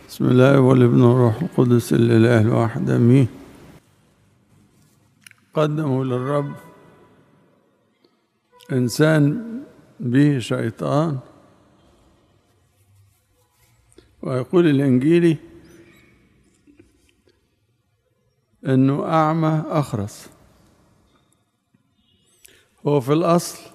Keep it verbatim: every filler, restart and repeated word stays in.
بسم الله والابن والروح القدس الإله الواحد آمين. قدموا للرب إنسان به شيطان، ويقول الإنجيلي إنه أعمى أخرس. هو في الأصل